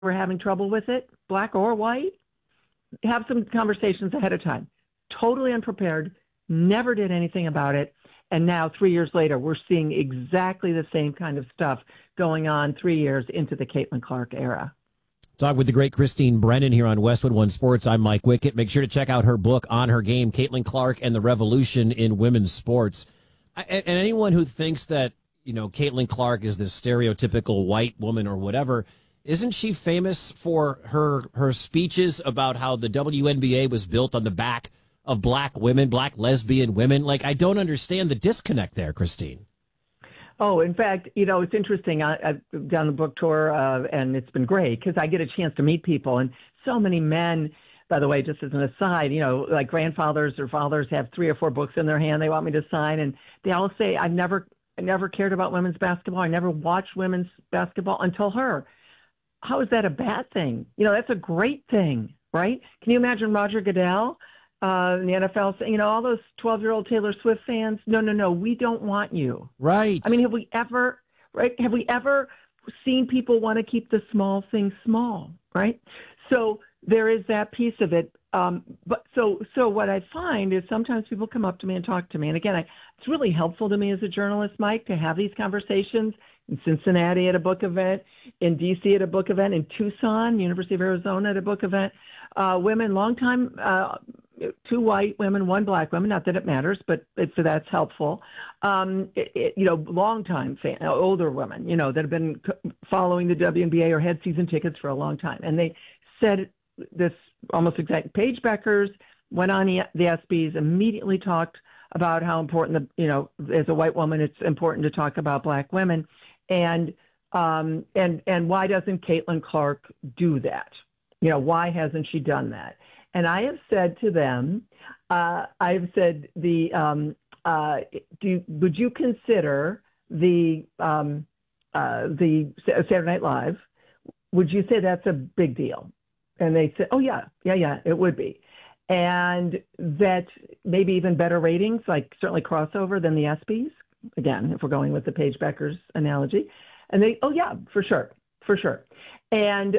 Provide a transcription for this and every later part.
were having trouble with it, black or white, have some conversations ahead of time. Totally unprepared, never did anything about it. And now 3 years later, we're seeing exactly the same kind of stuff going on 3 years into the Caitlin Clark era. Talk with the great Christine Brennan here on Westwood One Sports. I'm Mike Wickett. Make sure to check out her book, On Her Game, Caitlin Clark and the Revolution in Women's Sports. And anyone who thinks that, Caitlin Clark is this stereotypical white woman or whatever, isn't she famous for her speeches about how the WNBA was built on the back of black women, black lesbian women? Like, I don't understand the disconnect there, Christine. Oh, in fact, it's interesting. I've done the book tour, and it's been great because I get a chance to meet people. And so many men, by the way, just as an aside, like grandfathers or fathers have 3 or 4 books in their hand they want me to sign. And they all say, I never cared about women's basketball. I never watched women's basketball until her. How is that a bad thing? That's a great thing, right? Can you imagine Roger Goodell in the NFL saying, all those 12-year-old Taylor Swift fans, no, we don't want you. Right. I mean, have we ever seen people want to keep the small things small, right? So there is that piece of it. But so what I find is sometimes people come up to me and talk to me. And again, it's really helpful to me as a journalist, Mike, to have these conversations in Cincinnati at a book event, in D.C. at a book event, in Tucson, University of Arizona at a book event. Women, long time, 2 white women, 1 black woman. Not that it matters, but so that's helpful. Long time older women, that have been following the WNBA or had season tickets for a long time, and they said this almost exact. Paige Beckers went on the ESPYs, immediately talked about how important as a white woman, it's important to talk about black women, and why doesn't Caitlin Clark do that? Why hasn't she done that? And I have said to them, would you consider the Saturday Night Live? Would you say that's a big deal? And they said, oh yeah, it would be. And that maybe even better ratings, like certainly crossover than the ESPYs. Again, if we're going with the Paige Beckers analogy. And they, oh yeah, for sure. And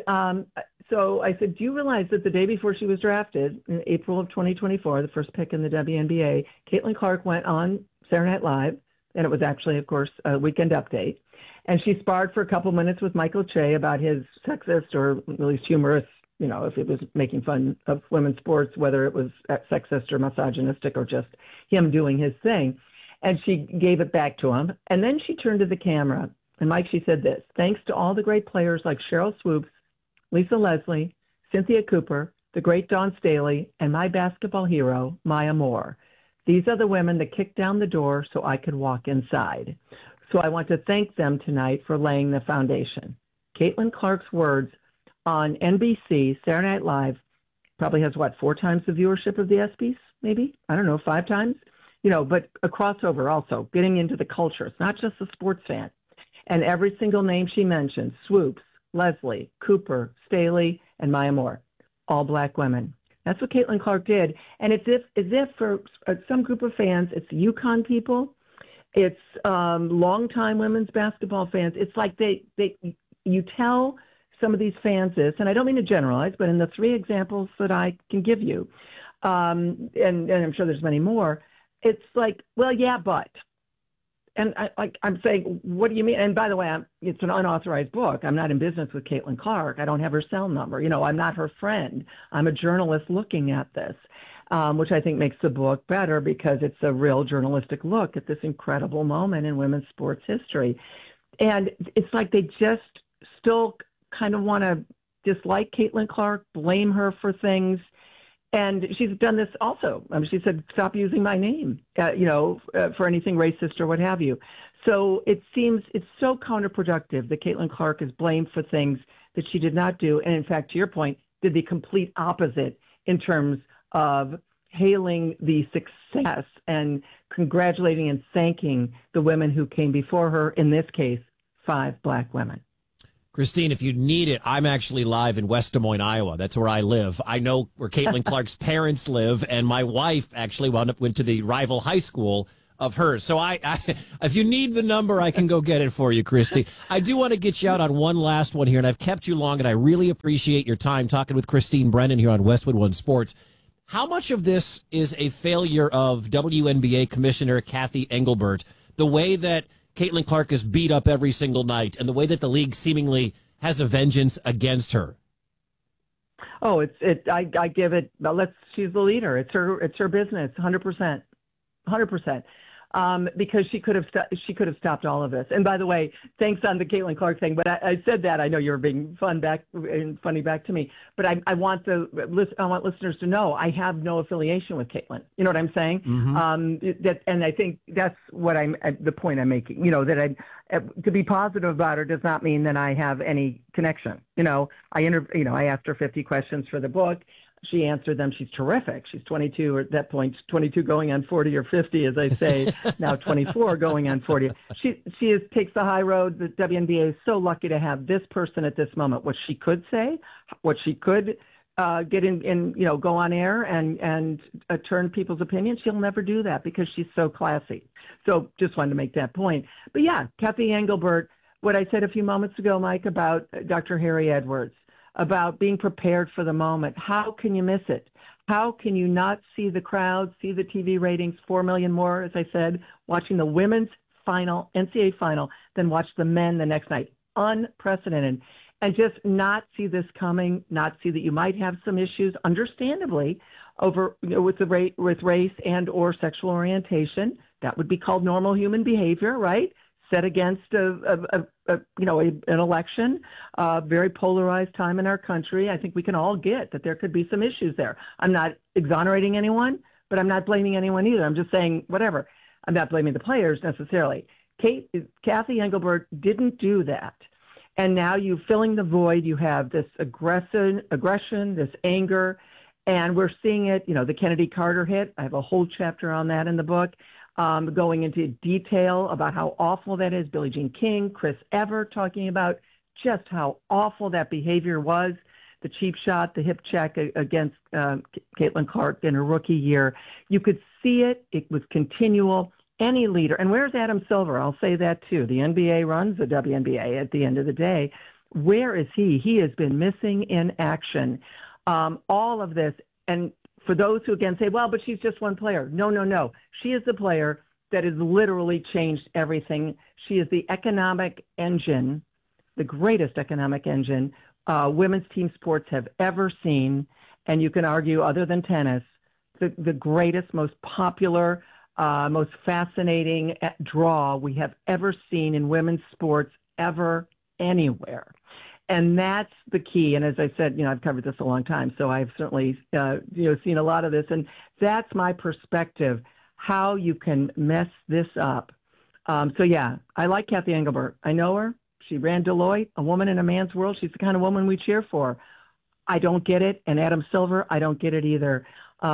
so I said, do you realize that the day before she was drafted, in April of 2024, the first pick in the WNBA, Caitlin Clark went on Saturday Night Live, and it was actually, of course, a Weekend Update. And she sparred for a couple minutes with Michael Che about his sexist or at least humorous, if it was making fun of women's sports, whether it was sexist or misogynistic or just him doing his thing. And she gave it back to him. And then she turned to the camera. And Mike, she said this: thanks to all the great players like Cheryl Swoops, Lisa Leslie, Cynthia Cooper, the great Dawn Staley, and my basketball hero, Maya Moore. These are the women that kicked down the door so I could walk inside. So I want to thank them tonight for laying the foundation. Caitlin Clark's words on NBC, Saturday Night Live, probably has, 4 times the viewership of the ESPYs, maybe? I don't know, 5 times? But a crossover also, getting into the culture. It's not just a sports fan. And every single name she mentioned, Swoops, Leslie, Cooper, Staley, and Maya Moore, all black women. That's what Caitlin Clark did. And it's as if for some group of fans, it's UConn people, it's longtime women's basketball fans. It's like you tell some of these fans this, and I don't mean to generalize, but in the 3 examples that I can give you, and I'm sure there's many more, it's like, well, yeah, but. And I'm saying, what do you mean? And by the way, it's an unauthorized book. I'm not in business with Caitlin Clark. I don't have her cell number. I'm not her friend. I'm a journalist looking at this, which I think makes the book better because it's a real journalistic look at this incredible moment in women's sports history. And it's like they just still kind of want to dislike Caitlin Clark, blame her for things. And she's done this also. She said, stop using my name, for anything racist or what have you. So it seems it's so counterproductive that Caitlin Clark is blamed for things that she did not do. And in fact, to your point, did the complete opposite in terms of hailing the success and congratulating and thanking the women who came before her, in this case, 5 black women. Christine, if you need it, I'm actually live in West Des Moines, Iowa. That's where I live. I know where Caitlin Clark's parents live, and my wife actually went to the rival high school of hers. So I if you need the number, I can go get it for you, Christine. I do want to get you out on one last one here, and I've kept you long, and I really appreciate your time talking with Christine Brennan here on Westwood One Sports. How much of this is a failure of WNBA Commissioner Kathy Engelbert, the way that Caitlin Clark is beat up every single night, and the way that the league seemingly has a vengeance against her? Oh, I give it. Well, she's the leader. It's her business, 100%, 100%. Because she could have stopped all of this. And by the way, thanks on the Caitlin Clark thing. But I said that. I know you're being funny back to me. But I want listeners to know I have no affiliation with Caitlin. You know what I'm saying? Mm-hmm. And I think that's what the point I'm making. You know, that to be positive about her does not mean that I have any connection. You know, I asked her 50 questions for the book. She answered them. She's terrific. She's 22 at that point, 22 going on 40 or 50, as I say, now 24 going on 40. She takes the high road. The WNBA is so lucky to have this person at this moment. What she could say, what she could get in, go on air and turn people's opinions. She'll never do that because she's so classy. So just wanted to make that point. But yeah, Kathy Engelbert, what I said a few moments ago, Mike, about Dr. Harry Edwards, about being prepared for the moment. How can you miss it? How can you not see the crowd, see the TV ratings, 4 million more, as I said, watching the women's final, NCAA final, than watch the men the next night? Unprecedented. And just not see this coming, not see that you might have some issues, understandably, over with race and or sexual orientation. That would be called normal human behavior, right? Set against an election, very polarized time in our country. I think we can all get that there could be some issues there. I'm not exonerating anyone, but I'm not blaming anyone either. I'm just saying whatever. I'm not blaming the players necessarily. Kathy Engelbert didn't do that. And now you're filling the void. You have this aggression, this anger, and we're seeing it, the Kennedy Carter hit. I have a whole chapter on that in the book. Going into detail about how awful that is. Billie Jean King, Chris Evert talking about just how awful that behavior was. The cheap shot, the hip check against Caitlin Clark in her rookie year. You could see it. It was continual. Any leader. And where's Adam Silver? I'll say that too. The NBA runs the WNBA at the end of the day. Where is he? He has been missing in action. All of this. And for those who again say, well, but she's just one player. No. She is the player that has literally changed everything. She is the economic engine, the greatest economic engine women's team sports have ever seen. And you can argue, other than tennis, the greatest, most popular, most fascinating draw we have ever seen in women's sports ever anywhere. And that's the key. And as I said, I've covered this a long time, so I've certainly, seen a lot of this. And that's my perspective, how you can mess this up. So, yeah, I like Kathy Engelbert. I know her. She ran Deloitte, a woman in a man's world. She's the kind of woman we cheer for. I don't get it. And Adam Silver, I don't get it either.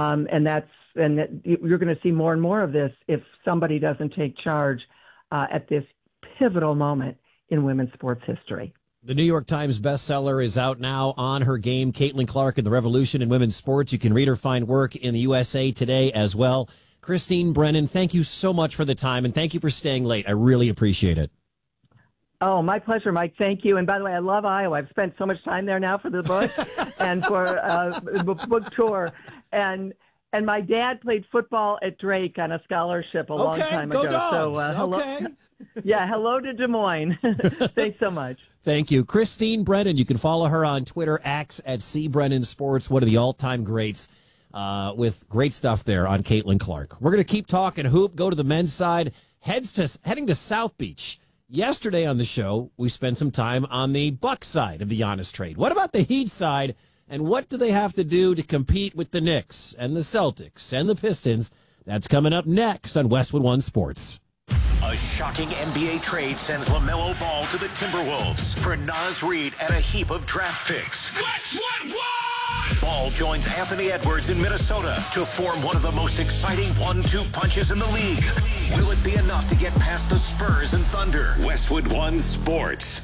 And you're going to see more and more of this if somebody doesn't take charge at this pivotal moment in women's sports history. The New York Times bestseller is out now, On Her Game, Caitlin Clark and the Revolution in Women's Sports. You can read her fine work in the USA Today as well. Christine Brennan, thank you so much for the time, and thank you for staying late. I really appreciate it. Oh, my pleasure, Mike. Thank you. And by the way, I love Iowa. I've spent so much time there now for the book and for the book tour. And my dad played football at Drake on a scholarship a long time ago. Dogs. So hello. Okay. Yeah, hello to Des Moines. Thanks so much. Thank you. Christine Brennan, you can follow her on Twitter, @CBrennanSports, one of the all-time greats, with great stuff there on Caitlin Clark. We're going to keep talking hoop, go to the men's side, heading to South Beach. Yesterday on the show, we spent some time on the Bucks side of the Giannis trade. What about the Heat side, and what do they have to do to compete with the Knicks and the Celtics and the Pistons? That's coming up next on Westwood One Sports. A shocking NBA trade sends LaMelo Ball to the Timberwolves for Naz Reid and a heap of draft picks. Westwood One! Ball joins Anthony Edwards in Minnesota to form one of the most exciting 1-2 punches in the league. Will it be enough to get past the Spurs and Thunder? Westwood One Sports.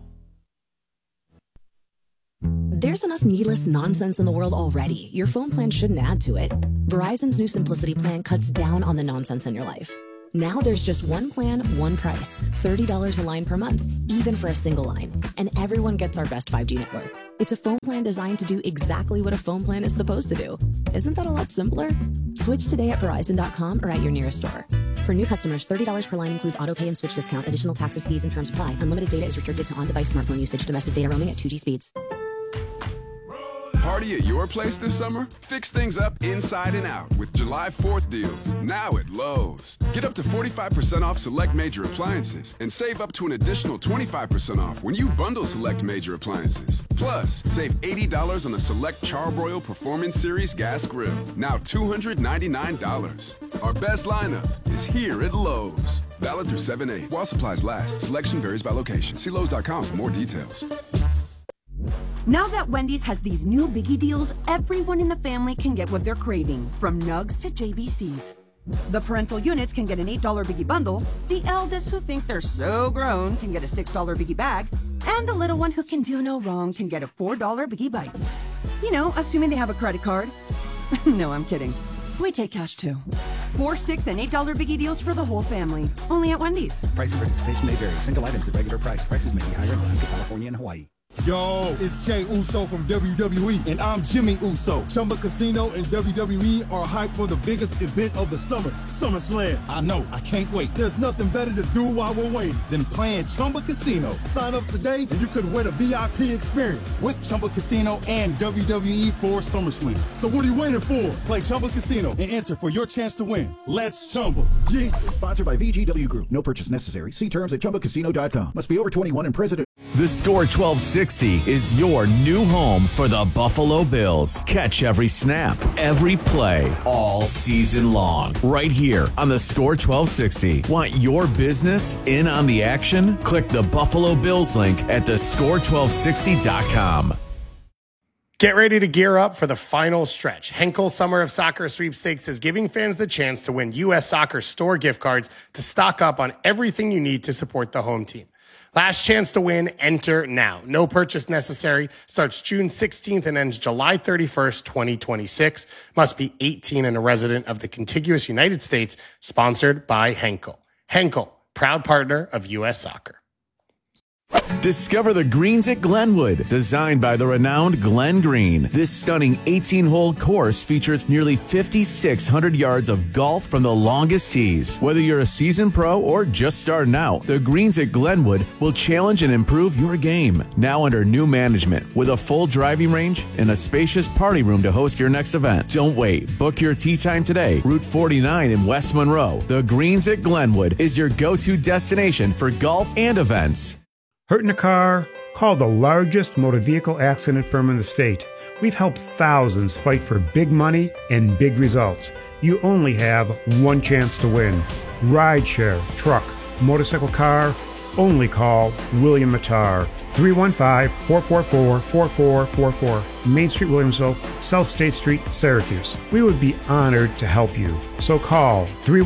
There's enough needless nonsense in the world already. Your phone plan shouldn't add to it. Verizon's new Simplicity plan cuts down on the nonsense in your life. Now there's just one plan, one price. $30 a line per month, even for a single line. And everyone gets our best 5G network. It's a phone plan designed to do exactly what a phone plan is supposed to do. Isn't that a lot simpler? Switch today at Verizon.com or at your nearest store. For new customers, $30 per line includes auto pay and switch discount. Additional taxes, fees, and terms apply. Unlimited data is restricted to on-device smartphone usage. Domestic data roaming at 2G speeds. Party at your place this summer? Fix things up inside and out with July 4th deals, now at Lowe's. Get up to 45% off select major appliances and save up to an additional 25% off when you bundle select major appliances. Plus, save $80 on the select Charbroil Performance Series gas grill, now $299. Our best lineup is here at Lowe's. Valid through 7/8 while supplies last. Selection varies by location. See Lowe's.com for more details. Now that Wendy's has these new biggie deals, everyone in the family can get what they're craving, from nugs to JBCs. The parental units can get an $8 biggie bundle, the eldest who think they're so grown can get a $6 biggie bag, and the little one who can do no wrong can get a $4 biggie bites. You know, assuming they have a credit card. No, I'm kidding. We take cash too. 4, 6, and $8 biggie deals for the whole family. Only at Wendy's. Price and participation may vary. Single items at regular price. Prices may be higher in Alaska, California, and Hawaii. Yo, it's Jey Uso from WWE, and I'm Jimmy Uso. Chumba Casino and WWE are hyped for the biggest event of the summer, SummerSlam. I know, I can't wait. There's nothing better to do while we're waiting than playing Chumba Casino. Sign up today and you could win a VIP experience with Chumba Casino and WWE for SummerSlam. So what are you waiting for? Play Chumba Casino and enter for your chance to win. Let's Chumba. Yeah. Sponsored by VGW Group. No purchase necessary. See terms at ChumbaCasino.com. Must be over 21 and present. The Score 1260 is your new home for the Buffalo Bills. Catch every snap, every play, all season long. Right here on the Score 1260. Want your business in on the action? Click the Buffalo Bills link at thescore1260.com. Get ready to gear up for the final stretch. Henkel Summer of Soccer Sweepstakes is giving fans the chance to win U.S. Soccer store gift cards to stock up on everything you need to support the home team. Last chance to win, enter now. No purchase necessary. Starts June 16th and ends July 31st, 2026. Must be 18 and a resident of the contiguous United States. Sponsored by Henkel. Henkel, proud partner of U.S. Soccer. Discover the greens at Glenwood, designed by the renowned Glenn Green. This stunning 18-hole course features nearly 5,600 yards of golf from the longest tees. Whether you're a seasoned pro or just starting out, the greens at Glenwood will challenge and improve your game. Now under new management, with a full driving range and a spacious party room to host your next event. Don't wait. Book your tee time today. Route 49 in West Monroe. The greens at Glenwood is your go-to destination for golf and events. Hurt in a car? Call the largest motor vehicle accident firm in the state. We've helped thousands fight for big money and big results. You only have one chance to win. Rideshare, truck, motorcycle, car, only call William Matar. 315-444-4444. Main Street, Williamsville, South State Street, Syracuse. We would be honored to help you. So call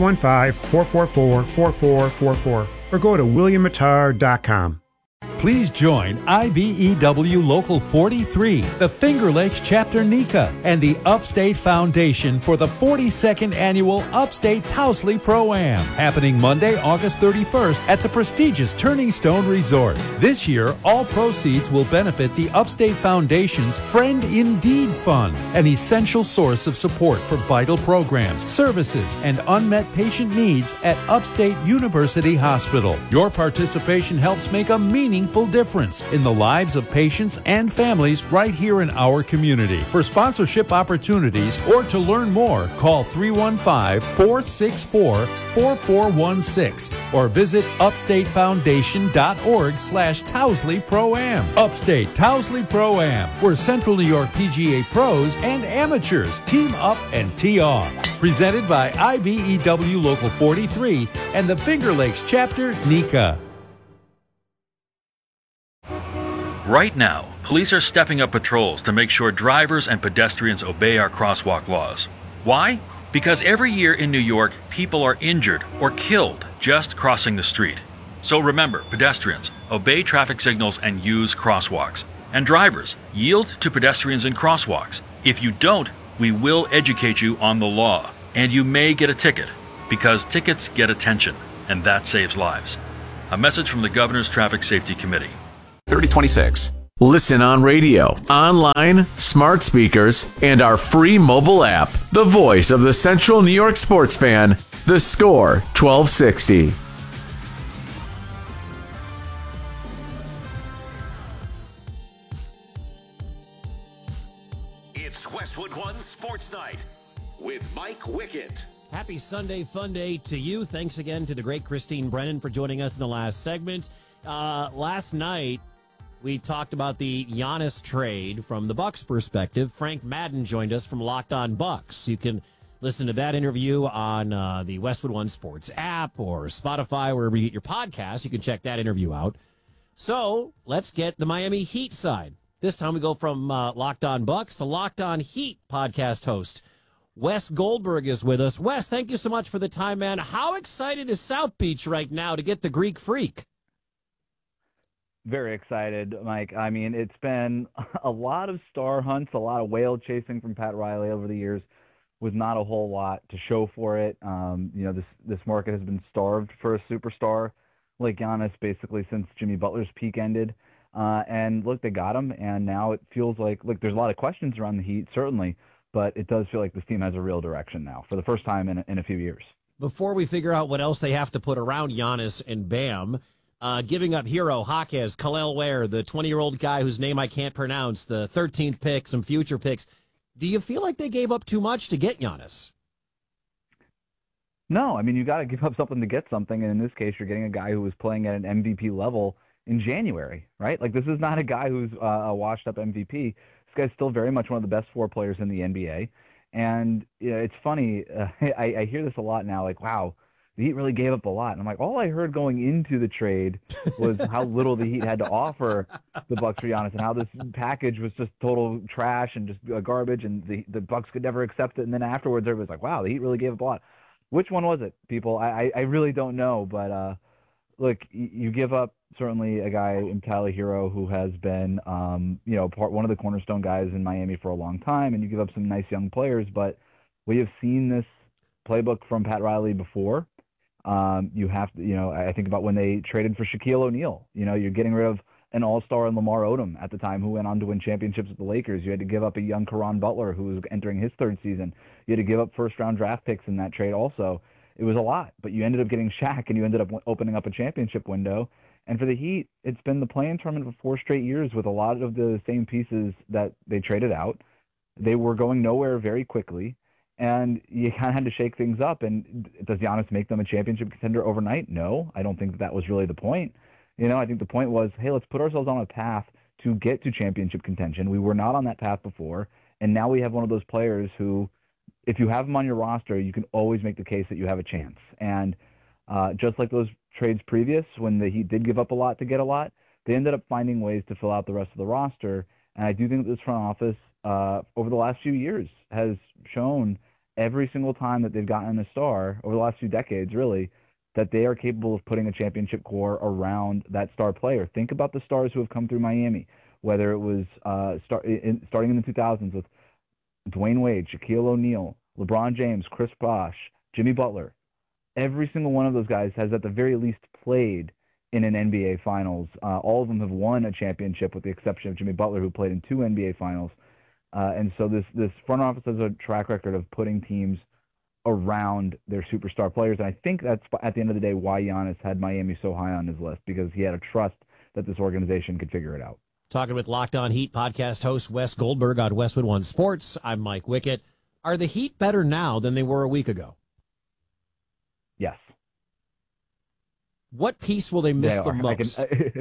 315-444-4444 or go to williammatar.com. Please join IBEW Local 43, the Finger Lakes Chapter NECA, and the Upstate Foundation for the 42nd Annual Upstate Towsley Pro-Am, happening Monday, August 31st at the prestigious Turning Stone Resort. This year, all proceeds will benefit the Upstate Foundation's Friend Indeed Fund, an essential source of support for vital programs, services, and unmet patient needs at Upstate University Hospital. Your participation helps make a meaningful difference in the lives of patients and families right here in our community. For sponsorship opportunities or to learn more, call 315-464-4416 or visit upstatefoundation.org/Towsley Pro-Am. Upstate Towsley Pro-Am, where Central New York PGA pros and amateurs team up and tee off. Presented by IBEW Local 43 and the Finger Lakes Chapter NECA. Right now, police are stepping up patrols to make sure drivers and pedestrians obey our crosswalk laws. Why? Because every year in New York, people are injured or killed just crossing the street. So remember, pedestrians, obey traffic signals and use crosswalks. And drivers, yield to pedestrians in crosswalks. If you don't, we will educate you on the law, and you may get a ticket. Because tickets get attention, and that saves lives. A message from the Governor's Traffic Safety Committee. 3026. Listen on radio, online, smart speakers, and our free mobile app. The voice of the Central New York sports fan, The Score 1260. It's Westwood One Sports Night with Mike Wickett. Happy Sunday Fun Day to you. Thanks again to the great Christine Brennan for joining us in the last segment. Last night, we talked about the Giannis trade from the Bucks perspective. Frank Madden joined us from Locked On Bucks. You can listen to that interview on the Westwood One Sports app or Spotify, wherever you get your podcasts. You can check that interview out. So let's get the Miami Heat side. This time we go from Locked On Bucks to Locked On Heat podcast host. Wes Goldberg is with us. Wes, thank you so much for the time, man. How excited is South Beach right now to get the Greek Freak? Very excited, Mike. I mean, it's been a lot of star hunts, a lot of whale chasing from Pat Riley over the years with not a whole lot to show for it. This market has been starved for a superstar like Giannis basically since Jimmy Butler's peak ended. And look, they got him, and now it feels like, look, there's a lot of questions around the Heat, certainly, but it does feel like this team has a real direction now for the first time in a few years. Before we figure out what else they have to put around Giannis and Bam, giving up Hero, Jaquez, Khalil Ware, the 20-year-old guy whose name I can't pronounce, the 13th pick, some future picks. Do you feel like they gave up too much to get Giannis? No, I mean, you got to give up something to get something, and in this case, you're getting a guy who was playing at an MVP level in January, right? Like, this is not a guy who's a washed-up MVP. This guy's still very much one of the best four players in the NBA. And it's funny, I hear this a lot now, like, wow, the Heat really gave up a lot. And I'm like, all I heard going into the trade was how little the Heat had to offer the Bucks for Giannis and how this package was just total trash and just garbage, and the Bucks could never accept it. And then afterwards, everybody's like, wow, the Heat really gave up a lot. Which one was it, people? I really don't know. But look, you give up certainly a guy in Tyler Hero who has been, one of the cornerstone guys in Miami for a long time, and you give up some nice young players. But we have seen this playbook from Pat Riley before. You have to, I think about when they traded for Shaquille O'Neal. You're getting rid of an all-star in Lamar Odom at the time who went on to win championships with the Lakers. You had to give up a young Caron Butler who was entering his third season. You had to give up first-round draft picks in that trade also. It was a lot, but you ended up getting Shaq, and you ended up opening up a championship window. And for the Heat, it's been the play-in tournament for 4 straight years with a lot of the same pieces that they traded out. They were going nowhere very quickly, and you kind of had to shake things up. And does Giannis make them a championship contender overnight? No, I don't think that was really the point. I think the point was, hey, let's put ourselves on a path to get to championship contention. We were not on that path before, and now we have one of those players who, if you have them on your roster, you can always make the case that you have a chance. And just like those trades previous, when the Heat did give up a lot to get a lot, they ended up finding ways to fill out the rest of the roster. And I do think that this front office, over the last few years, has shown every single time that they've gotten a star, over the last few decades, really, that they are capable of putting a championship core around that star player. Think about the stars who have come through Miami, whether it was starting in the 2000s with Dwayne Wade, Shaquille O'Neal, LeBron James, Chris Bosh, Jimmy Butler. Every single one of those guys has at the very least played in an NBA Finals. All of them have won a championship with the exception of Jimmy Butler, who played in 2 NBA Finals. And so this front office has a track record of putting teams around their superstar players. And I think that's, at the end of the day, why Giannis had Miami so high on his list, because he had a trust that this organization could figure it out. Talking with Locked On Heat podcast host Wes Goldberg on Westwood One Sports. I'm Mike Wickett. Are the Heat better now than they were a week ago? Yes. What piece will they miss the most?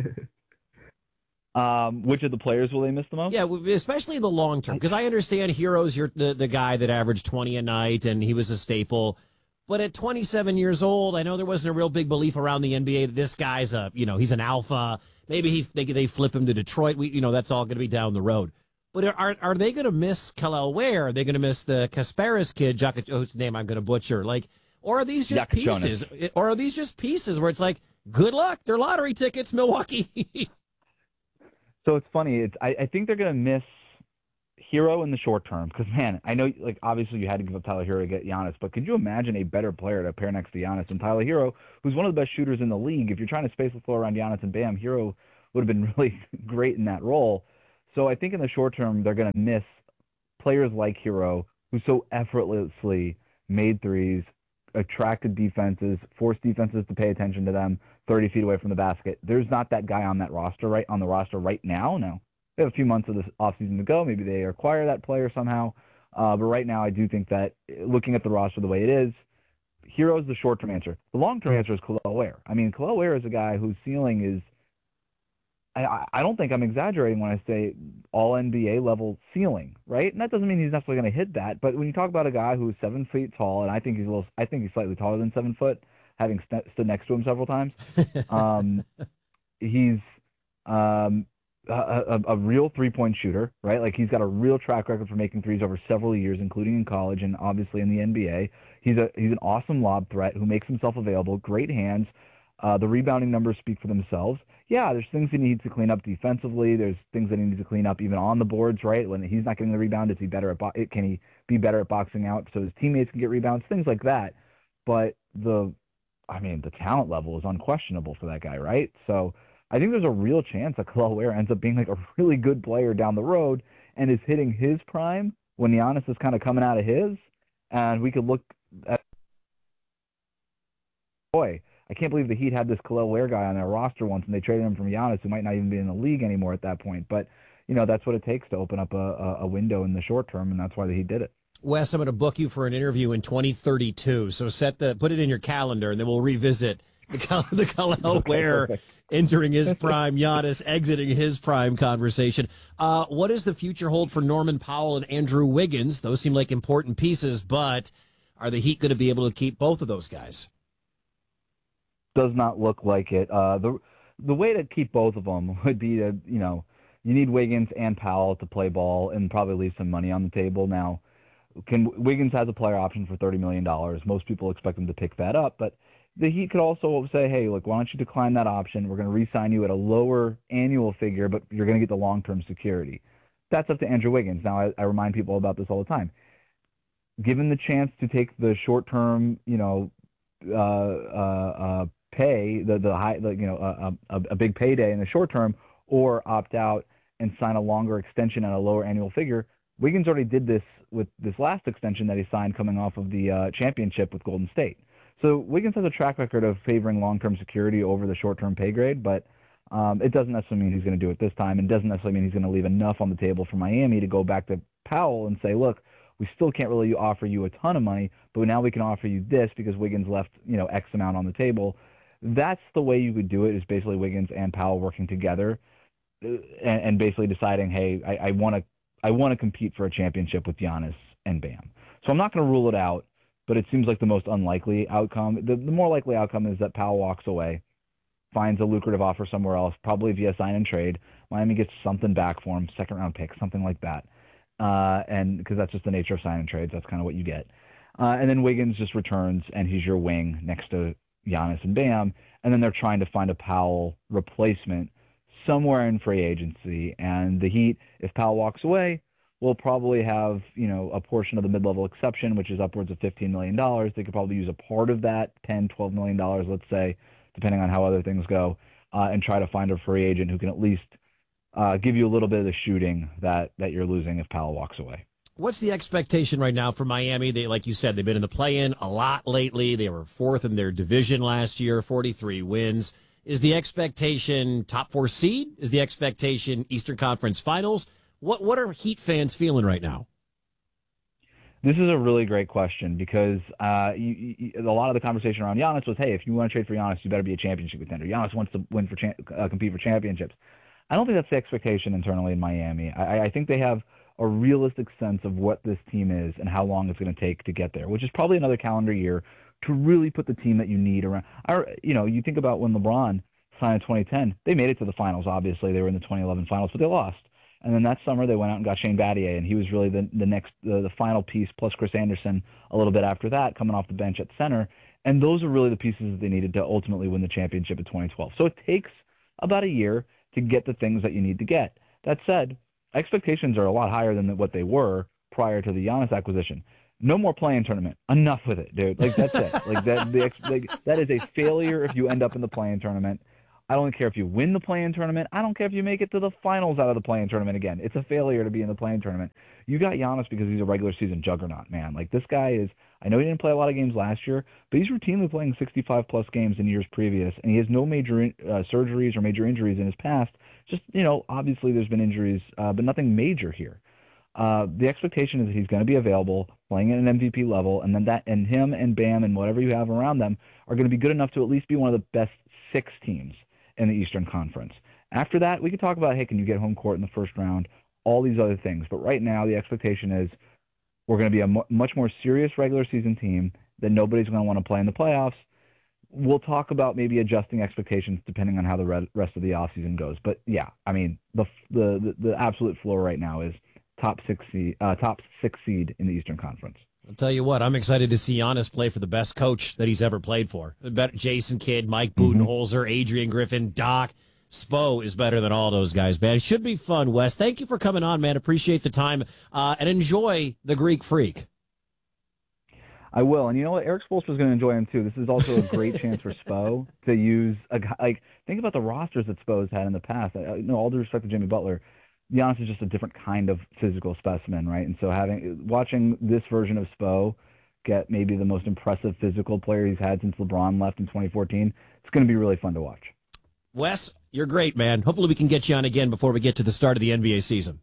Which of the players will they miss the most? Yeah, especially in the long term, because I understand Hero's the guy that averaged 20 a night, and he was a staple. But at 27 years old, I know there wasn't a real big belief around the NBA that this guy's he's an alpha. Maybe they flip him to Detroit. That's all going to be down the road. But are they going to miss Khalil Ware? Are they going to miss the Kasparis kid, whose name I'm going to butcher? Or are these just pieces? Or are these just pieces where it's like, good luck, they're lottery tickets, Milwaukee? So it's funny. I think they're going to miss Hero in the short term, because, man, I know, like, obviously you had to give up Tyler Hero to get Giannis, but could you imagine a better player to pair next to Giannis than Tyler Hero, who's one of the best shooters in the league? If you're trying to space the floor around Giannis and Bam, Hero would have been really great in that role. So I think in the short term, they're going to miss players like Hero, who so effortlessly made threes, attracted defenses, forced defenses to pay attention to them 30 feet away from the basket. There's not that guy on the roster right now. No. They have a few months of this offseason to go. Maybe they acquire that player somehow. But right now, I do think that looking at the roster the way it is, Hero is the short-term answer. The long-term answer is Kel'el Ware. I mean, Kel'el Ware is a guy whose ceiling is, I don't think I'm exaggerating when I say all NBA level ceiling, right? And that doesn't mean he's necessarily going to hit that. But when you talk about a guy who's 7 feet tall, and I think he's slightly taller than 7 foot, having stood next to him several times, he's a real three-point shooter, right? Like, he's got a real track record for making threes over several years, including in college and obviously in the NBA. He's an awesome lob threat who makes himself available, great hands. The rebounding numbers speak for themselves. Yeah, there's things he needs to clean up defensively. There's things that he needs to clean up even on the boards, right? When he's not getting the rebound, can he be better at boxing out so his teammates can get rebounds, things like that. But the talent level is unquestionable for that guy, right? So I think there's a real chance that Kel'el Ware ends up being like a really good player down the road and is hitting his prime when Giannis is kind of coming out of his, and we could look at, boy, I can't believe the Heat had this Kel'el Ware guy on their roster once, and they traded him from Giannis, who might not even be in the league anymore at that point. But, that's what it takes to open up a window in the short term, and that's why the Heat did it. Wes, I'm going to book you for an interview in 2032. So put it in your calendar, and then we'll revisit the Kel'el Ware entering his prime, Giannis exiting his prime conversation. What does the future hold for Norman Powell and Andrew Wiggins? Those seem like important pieces, but are the Heat going to be able to keep both of those guys? Does not look like it. The way to keep both of them would be to, you need Wiggins and Powell to play ball and probably leave some money on the table. Now, Wiggins has a player option for $30 million. Most people expect him to pick that up, but the Heat could also say, hey, look, why don't you decline that option? We're going to re-sign you at a lower annual figure, but you're going to get the long-term security. That's up to Andrew Wiggins. Now, I remind people about this all the time. Given the chance to take the short-term, pay, a big payday in the short term, or opt out and sign a longer extension at a lower annual figure. Wiggins already did this with this last extension that he signed coming off of the championship with Golden State. So Wiggins has a track record of favoring long-term security over the short-term pay grade, but it doesn't necessarily mean he's going to do it this time, and doesn't necessarily mean he's going to leave enough on the table for Miami to go back to Powell and say, look, we still can't really offer you a ton of money, but now we can offer you this because Wiggins left, X amount on the table. That's the way you would do it, is basically Wiggins and Powell working together and basically deciding, hey, I want to compete for a championship with Giannis and Bam. So I'm not going to rule it out, but it seems like the most unlikely outcome. The more likely outcome is that Powell walks away, finds a lucrative offer somewhere else, probably via sign and trade. Miami gets something back for him, second-round pick, something like that. And because that's just the nature of sign and trades, that's kind of what you get. And then Wiggins just returns, and he's your wing next to Giannis and Bam, and then they're trying to find a Powell replacement somewhere in free agency. And the Heat, if Powell walks away, will probably have, a portion of the mid-level exception, which is upwards of $15 million. They could probably use a part of that, $10, $12 million, let's say, depending on how other things go, and try to find a free agent who can at least give you a little bit of the shooting that you're losing if Powell walks away. What's the expectation right now for Miami? They, like you said, they've been in the play-in a lot lately. They were fourth in their division last year, 43 wins. Is the expectation top 4 seed? Is the expectation Eastern Conference Finals? What are Heat fans feeling right now? This is a really great question because a lot of the conversation around Giannis was, hey, if you want to trade for Giannis, you better be a championship contender. Giannis wants to win compete for championships. I don't think that's the expectation internally in Miami. I think they have a realistic sense of what this team is and how long it's going to take to get there, which is probably another calendar year to really put the team that you need around. You think about when LeBron signed in 2010, they made it to the finals. Obviously, they were in the 2011 finals, but they lost. And then that summer, they went out and got Shane Battier, and he was really the final piece, plus Chris Anderson a little bit after that, coming off the bench at center. And those are really the pieces that they needed to ultimately win the championship in 2012. So it takes about a year to get the things that you need to get. That said, expectations are a lot higher than what they were prior to the Giannis acquisition. No more play-in tournament. Enough with it, dude. Like, that's it. Like, that is a failure if you end up in the play-in tournament. I don't care if you win the play-in tournament. I don't care if you make it to the finals out of the play-in tournament again. It's a failure to be in the play-in tournament. You got Giannis because he's a regular season juggernaut, man. Like, this guy is – I know he didn't play a lot of games last year, but he's routinely playing 65-plus games in years previous, and he has no major surgeries or major injuries in his past. Just, obviously there's been injuries, but nothing major here. The expectation is that he's going to be available, playing at an MVP level, and then and him and Bam and whatever you have around them are going to be good enough to at least be one of the best 6 teams in the Eastern Conference. After that, we could talk about, hey, can you get home court in the first round, all these other things. But right now, the expectation is we're going to be a much more serious regular season team that nobody's going to want to play in the playoffs. We'll talk about maybe adjusting expectations depending on how the rest of the offseason goes. But, yeah, I mean, the absolute floor right now is top six seed in the Eastern Conference. I'll tell you what, I'm excited to see Giannis play for the best coach that he's ever played for. Jason Kidd, Mike Budenholzer, Adrian Griffin, Doc. Spo is better than all those guys, man. It should be fun, Wes. Thank you for coming on, man. Appreciate the time, and enjoy the Greek Freak. I will. And you know what? Eric Spoelstra is going to enjoy him, too. This is also a great chance for Spo to use a guy. Like, think about the rosters that Spo's had in the past. All due respect to Jimmy Butler, Giannis is just a different kind of physical specimen, right? And so watching this version of Spo get maybe the most impressive physical player he's had since LeBron left in 2014, it's going to be really fun to watch. Wes, you're great, man. Hopefully we can get you on again before we get to the start of the NBA season.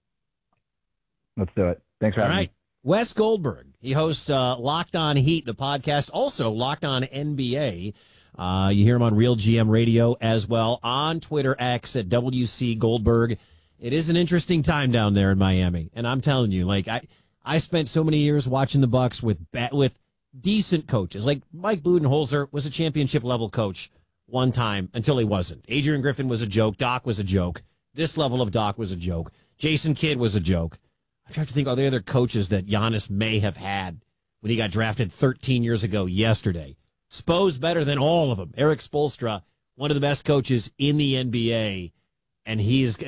Let's do it. Thanks for having me. Wes Goldberg. He hosts Locked On Heat, the podcast, also Locked On NBA. You hear him on Real GM Radio as well, on Twitter X at WC Goldberg. It is an interesting time down there in Miami, and I'm telling you, like I spent so many years watching the Bucks with decent coaches. Like Mike Budenholzer was a championship level coach one time until he wasn't. Adrian Griffin was a joke. Doc was a joke. This level of Doc was a joke. Jason Kidd was a joke. I'm trying to think, are there other coaches that Giannis may have had when he got drafted 13 years ago yesterday? Spo's better than all of them. Eric Spoelstra, one of the best coaches in the NBA. And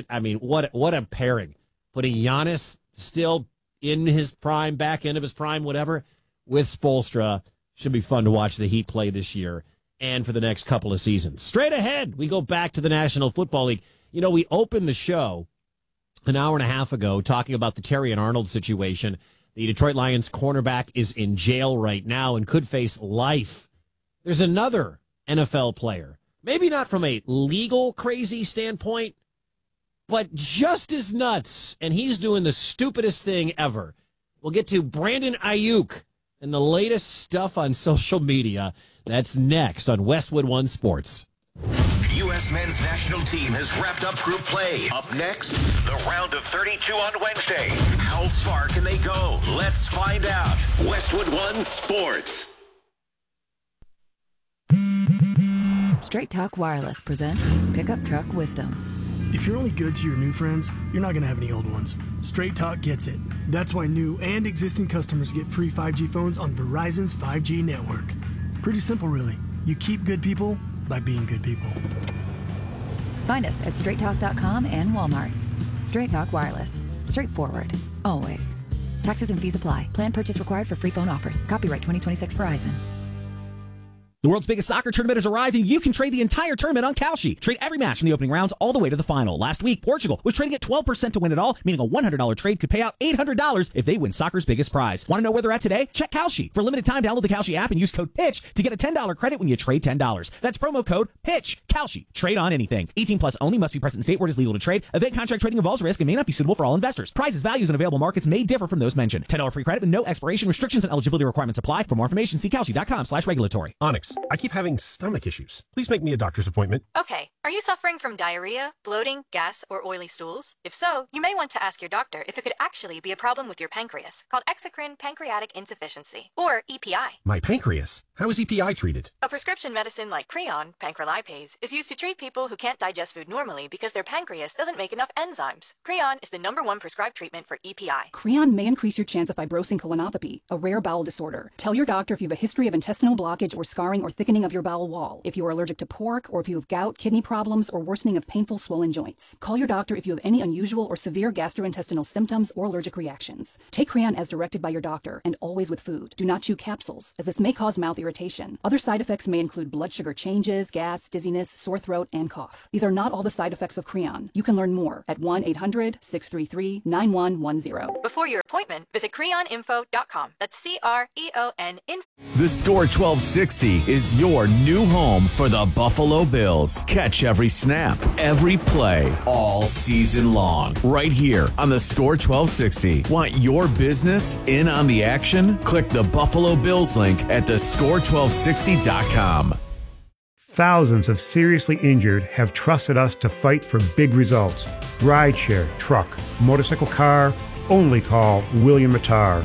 what a pairing. Putting Giannis still in his prime, back end of his prime, whatever, with Spoelstra. Should be fun to watch the Heat play this year and for the next couple of seasons. Straight ahead, we go back to the National Football League. We opened the show an hour and a half ago talking about the Terrion Arnold situation. The Detroit Lions cornerback is in jail right now and could face life. There's another NFL player, maybe not from a legal crazy standpoint, but just as nuts, and he's doing the stupidest thing ever. We'll get to Brandon Ayuk and the latest stuff on social media. That's next on Westwood One Sports. U.S. men's national team has wrapped up group play. Up next, the round of 32 on Wednesday. How far can they go? Let's find out. Westwood One Sports. Straight Talk Wireless presents Pickup Truck Wisdom. If you're only good to your new friends, you're not going to have any old ones. Straight Talk gets it. That's why new and existing customers get free 5G phones on Verizon's 5G network. Pretty simple, really. You keep good people by being good people. Find us at straighttalk.com and Walmart. Straight Talk Wireless. Straightforward. Always. Taxes and fees apply. Plan purchase required for free phone offers. Copyright 2026 Verizon. The world's biggest soccer tournament has arrived, and you can trade the entire tournament on Kalshi. Trade every match from the opening rounds all the way to the final. Last week, Portugal was trading at 12% to win it all, meaning a $100 trade could pay out $800 if they win soccer's biggest prize. Want to know where they're at today? Check Kalshi. For a limited time, download the Kalshi app and use code PITCH to get a $10 credit when you trade $10. That's promo code PITCH. Kalshi. Trade on anything. 18 plus only. Must be present in state where it is legal to trade. Event contract trading involves risk and may not be suitable for all investors. Prices, values, and available markets may differ from those mentioned. $10 free credit with no expiration. Restrictions and eligibility requirements apply. For more information, see kalshi.com/regulatory. Onyx, I keep having stomach issues. Please make me a doctor's appointment. Okay. Are you suffering from diarrhea, bloating, gas, or oily stools? If so, you may want to ask your doctor if it could actually be a problem with your pancreas, called exocrine pancreatic insufficiency, or EPI. My pancreas? How is EPI treated? A prescription medicine like Creon, pancrelipase, is used to treat people who can't digest food normally because their pancreas doesn't make enough enzymes. Creon is the #1 prescribed treatment for EPI. Creon may increase your chance of fibrosing colonopathy, a rare bowel disorder. Tell your doctor if you have a history of intestinal blockage or scarring swelling or thickening of your bowel wall, if you are allergic to pork, or if you have gout, kidney problems, or worsening of painful swollen joints. Call your doctor if you have any unusual or severe gastrointestinal symptoms or allergic reactions. Take Creon as directed by your doctor and always with food. Do not chew capsules, as this may cause mouth irritation. Other side effects may include blood sugar changes, gas, dizziness, sore throat, and cough. These are not all the side effects of Creon. You can learn more at 1-800-633-9110. Before your appointment, visit creoninfo.com. That's CREON info. The Score 1260 is your new home for the Buffalo Bills. Catch every snap, every play, all season long. Right here on the Score 1260. Want your business in on the action? Click the Buffalo Bills link at thescore1260.com. Thousands of seriously injured have trusted us to fight for big results. Rideshare, truck, motorcycle, car. Only call William Mattar.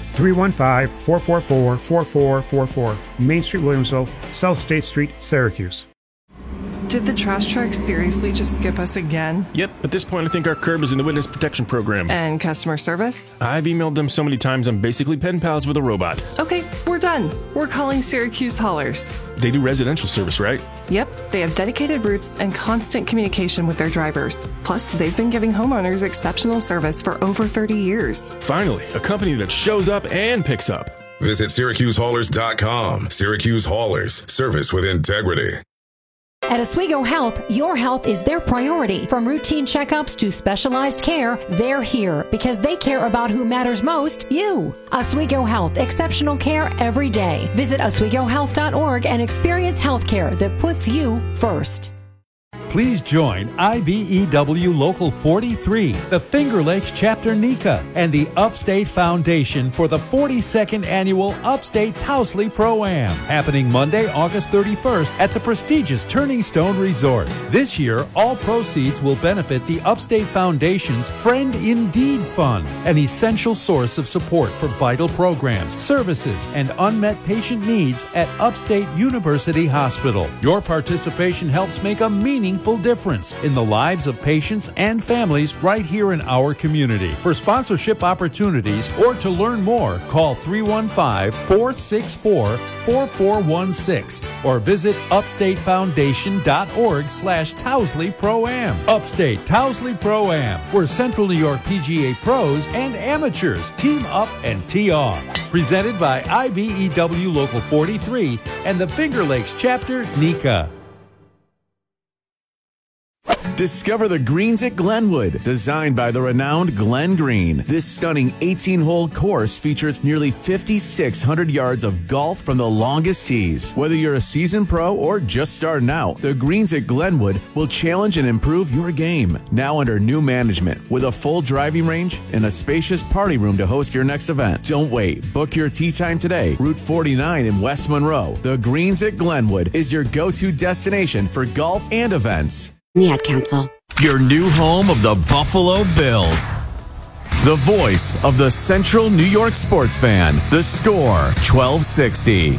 315-444-4444. Main Street, Williamsville, South State Street, Syracuse. Did the trash truck seriously just skip us again? Yep, at this point I think our curb is in the witness protection program. And customer service? I've emailed them so many times I'm basically pen pals with a robot. Okay, we're done. We're calling Syracuse Haulers. They do residential service, right? Yep, they have dedicated routes and constant communication with their drivers. Plus, they've been giving homeowners exceptional service for over 30 years. Finally, a company that shows up and picks up. Visit SyracuseHaulers.com. Syracuse Haulers, service with integrity. At Oswego Health, your health is their priority. From routine checkups to specialized care, they're here because they care about who matters most, you. Oswego Health, exceptional care every day. Visit OswegoHealth.org and experience healthcare that puts you first. Please join IBEW Local 43, the Finger Lakes Chapter NECA, and the Upstate Foundation for the 42nd Annual Upstate Tousley Pro-Am, happening Monday, August 31st at the prestigious Turning Stone Resort. This year, all proceeds will benefit the Upstate Foundation's Friend Indeed Fund, an essential source of support for vital programs, services, and unmet patient needs at Upstate University Hospital. Your participation helps make a meaningful difference in the lives of patients and families right here in our community. For sponsorship opportunities or to learn more, call 315-464-4416 or visit upstatefoundation.org/Tousley Pro-Am. Upstate Tousley Pro-Am, where Central New York PGA pros and amateurs team up and tee off. Presented by IBEW Local 43 and the Finger Lakes Chapter NECA. Discover the greens at Glenwood, designed by the renowned Glenn Green. This stunning 18-hole course features nearly 5,600 yards of golf from the longest tees. Whether you're a seasoned pro or just starting out, the greens at Glenwood will challenge and improve your game. Now under new management, with a full driving range and a spacious party room to host your next event. Don't wait. Book your tee time today. Route 49 in West Monroe. The greens at Glenwood is your go-to destination for golf and events. The Ad Council. Your new home of the Buffalo Bills. The voice of the Central New York sports fan. The Score 1260.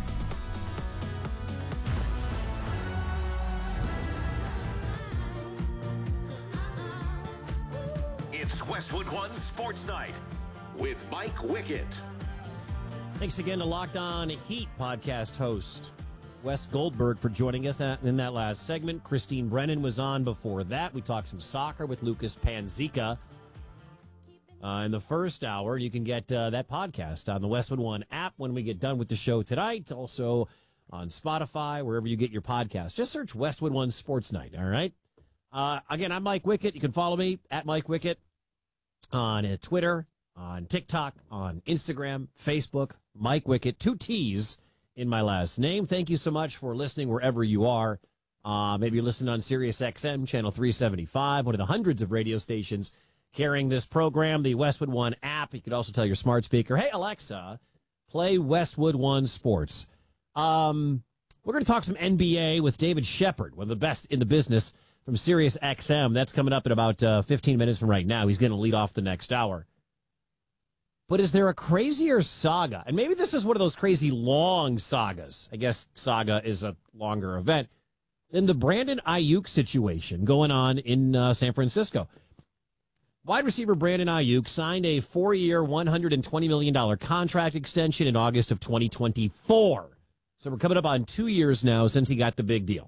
It's Westwood One Sports Night with Mike Wickett. Thanks again to Locked On Heat podcast host Wes Goldberg for joining us in that last segment. Christine Brennan was on before that. We talked some soccer with Lucas Panzica in the first hour. You can get that podcast on the Westwood One app when we get done with the show tonight. Also on Spotify, wherever you get your podcast. Just search Westwood One Sports Night, all right? Again, I'm Mike Wickett. You can follow me at Mike Wickett on Twitter, on TikTok, on Instagram, Facebook. Mike Wickett, 2 T's in my last name. Thank you so much for listening wherever you are. Maybe you're listening on Sirius XM, channel 375, one of the hundreds of radio stations carrying this program, the Westwood One app. You could also tell your smart speaker, hey, Alexa, play Westwood One Sports. We're going to talk some NBA with David Shepard, one of the best in the business from Sirius XM. That's coming up in about 15 minutes from right now. He's going to lead off the next hour. But is there a crazier saga? And maybe this is one of those crazy long sagas. I guess saga is a longer event than the Brandon Ayuk situation going on in San Francisco. Wide receiver Brandon Ayuk signed a 4-year, $120 million contract extension in August of 2024. So we're coming up on 2 years now since he got the big deal.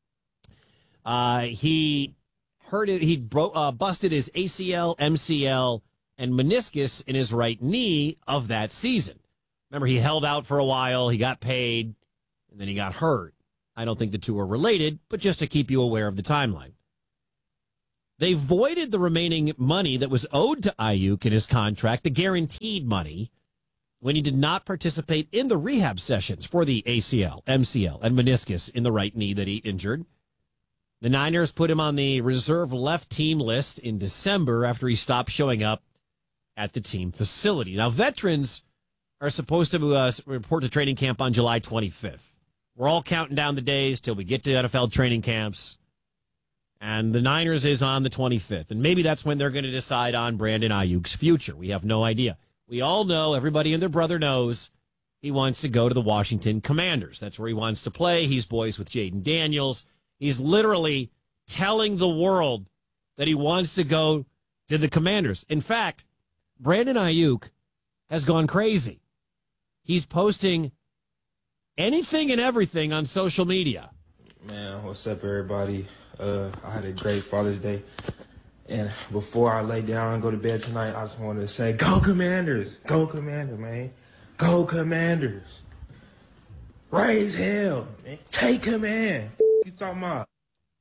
He hurt it. He busted his ACL, MCL, and meniscus in his right knee of that season. Remember, he held out for a while. He got paid, and then he got hurt. I don't think the two are related, but just to keep you aware of the timeline. They voided the remaining money that was owed to Ayuk in his contract, the guaranteed money, when he did not participate in the rehab sessions for the ACL, MCL, and meniscus in the right knee that he injured. The Niners put him on the reserve left team list in December after he stopped showing up at the team facility. Now, veterans are supposed to report to training camp on July 25th. We're all counting down the days till we get to NFL training camps. And the Niners is on the 25th. And maybe that's when they're going to decide on Brandon Ayuk's future. We have no idea. We all know, everybody and their brother knows, he wants to go to the Washington Commanders. That's where he wants to play. He's boys with Jaden Daniels. He's literally telling the world that he wants to go to the Commanders. In fact, Brandon Ayuk has gone crazy. He's posting anything and everything on social media. Man, what's up, everybody? I had a great Father's Day. And before I lay down and go to bed tonight, I just wanted to say, go Commanders! Go Commanders, man. Go Commanders. Raise hell, man. Take command. You talking about?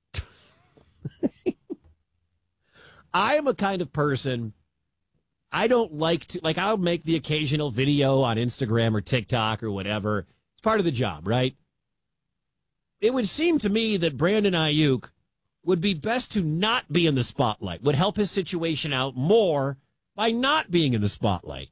I am a kind of person, I don't like to, I'll make the occasional video on Instagram or TikTok or whatever. It's part of the job, right? It would seem to me that Brandon Ayuk would be best to not be in the spotlight, would help his situation out more by not being in the spotlight.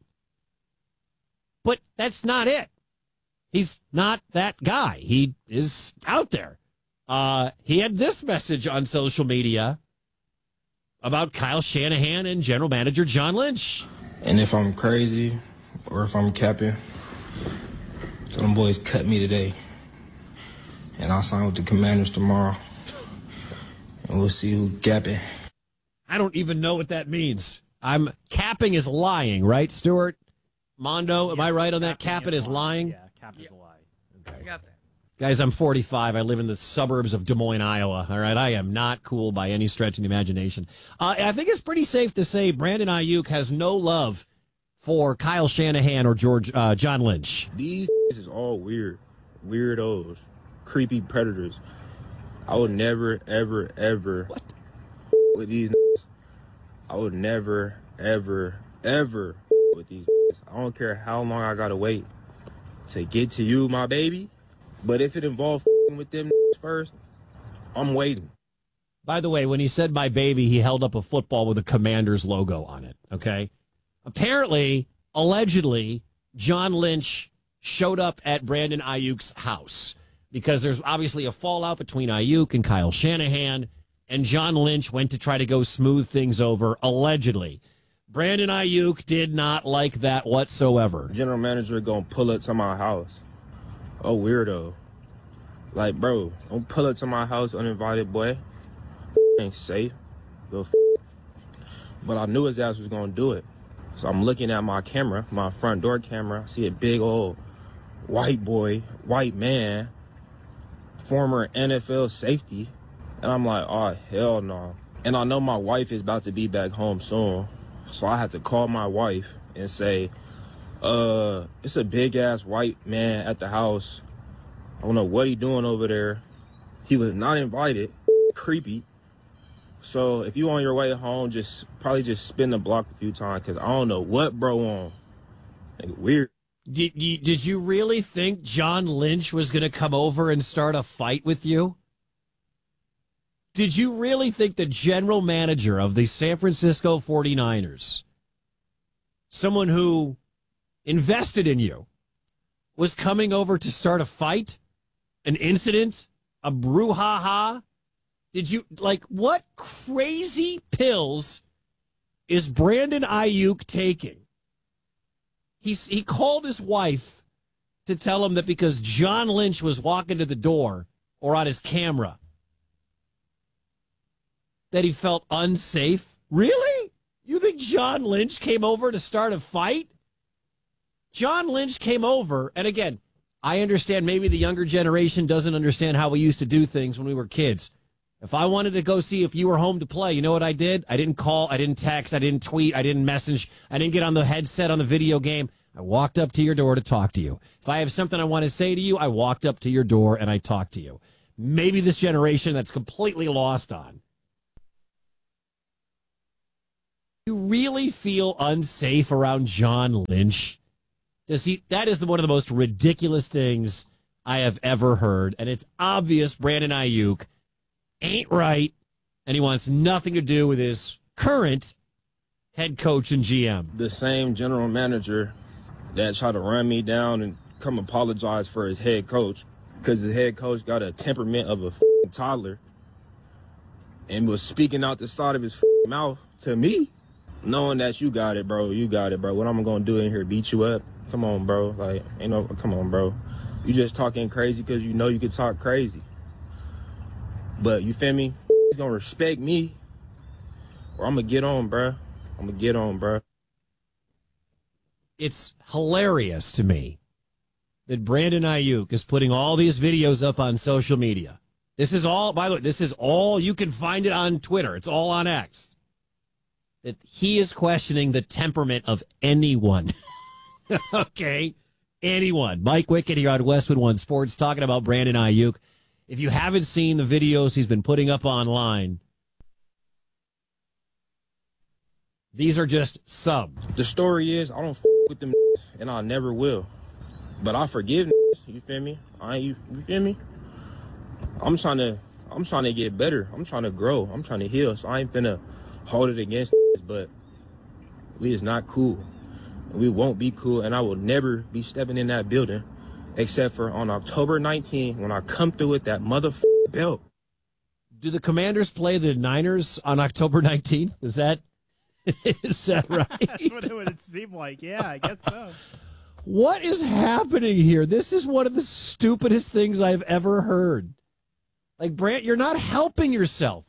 But that's not it. He's not that guy. He is out there. He had this message on social media about Kyle Shanahan and general manager John Lynch. And if I'm crazy or if I'm capping, so them boys cut me today. And I'll sign with the Commanders tomorrow. And we'll see who capping. I don't even know what that means. Capping is lying, right, Stuart? Mondo, am I right on that? Capping is lying? Yeah, capping is a lie. Okay. I got that. Guys, I'm 45. I live in the suburbs of Des Moines, Iowa. All right, I am not cool by any stretch of the imagination. I think it's pretty safe to say Brandon Ayuk has no love for Kyle Shanahan or John Lynch. These is all weird. Weirdos. Creepy predators. I would never, ever, ever with these. I would never, ever, ever with these. I don't care how long I gotta wait to get to you, my baby. But if it involves with them first, I'm waiting. By the way, when he said my baby, he held up a football with a Commanders logo on it, okay? Apparently, allegedly, John Lynch showed up at Brandon Ayuk's house because there's obviously a fallout between Ayuk and Kyle Shanahan, and John Lynch went to try to go smooth things over, allegedly. Brandon Ayuk did not like that whatsoever. General manager gonna pull up to my house. Oh, weirdo. Like, bro, don't pull up to my house uninvited, boy. Ain't safe. But I knew his ass was gonna do it. So I'm looking at my camera, my front door camera. I see a big old white boy, white man, former NFL safety. And I'm like, oh, hell no. And I know my wife is about to be back home soon. So I had to call my wife and say, it's a big-ass white man at the house. I don't know what he doing over there. He was not invited. Creepy. So if you on your way home, probably just spin the block a few times, because I don't know what bro on. Like, weird. Did you really think John Lynch was going to come over and start a fight with you? Did you really think the general manager of the San Francisco 49ers, someone who invested in you, was coming over to start a fight, an incident, a brouhaha? Did you, what crazy pills is Brandon Ayuk taking? He called his wife to tell him that because John Lynch was walking to the door or on his camera, that he felt unsafe. Really? You think John Lynch came over to start a fight? John Lynch came over, and again, I understand maybe the younger generation doesn't understand how we used to do things when we were kids. If I wanted to go see if you were home to play, you know what I did? I didn't call, I didn't text, I didn't tweet, I didn't message, I didn't get on the headset on the video game. I walked up to your door to talk to you. If I have something I want to say to you, I walked up to your door and I talked to you. Maybe this generation that's completely lost on. You really feel unsafe around John Lynch? That is one of the most ridiculous things I have ever heard. And it's obvious Brandon Ayuk ain't right, and he wants nothing to do with his current head coach and GM. The same general manager that tried to run me down and come apologize for his head coach because his head coach got a temperament of a toddler and was speaking out the side of his mouth to me, knowing that you got it, bro. You got it, bro. What I'm going to do in here, beat you up? Come on, bro. Like, come on, bro. You just talking crazy because you know you can talk crazy. But you feel me? He's going to respect me or I'm going to get on, bro. I'm going to get on, bro. It's hilarious to me that Brandon Ayuk is putting all these videos up on social media. This is all, by the way, this is all, you can find it on Twitter. It's all on X. That he is questioning the temperament of anyone. Okay? Anyone. Mike Wickett here on Westwood One Sports talking about Brandon Ayuk. If you haven't seen the videos he's been putting up online, these are just some. The story is, I don't with them and I never will. But I forgive you feel me? You feel me? I'm trying to get better. I'm trying to grow. I'm trying to heal. So I ain't finna hold it against but we is not cool. We won't be cool, and I will never be stepping in that building except for on October 19th when I come through with that motherfucking belt. Do the Commanders play the Niners on October 19th? Is that right? That's what it would seem like. Yeah, I guess so. What is happening here? This is one of the stupidest things I've ever heard. Like, Brant, you're not helping yourself.